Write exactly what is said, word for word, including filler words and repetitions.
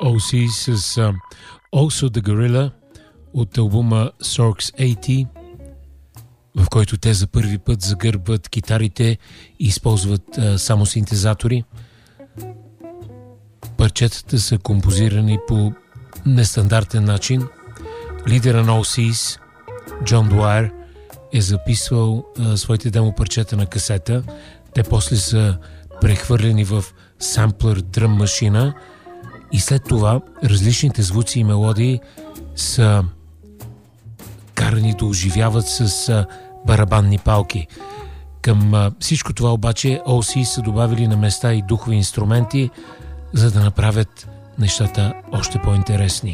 О Си с uh, Also the Gorilla от албума Sorks осемдесет, в който те за първи път загърбват китарите и използват uh, само синтезатори. Парчетата са композирани по нестандартен начин. Лидера на О Си, Джон Дуайер, е записвал uh, своите демо парчета на касета. Те после са прехвърлени в самплер дръм машина и след това различните звуци и мелодии са карани да оживяват с а, барабанни палки. Към а, всичко това обаче О Си са добавили на места и духови инструменти, за да направят нещата още по-интересни.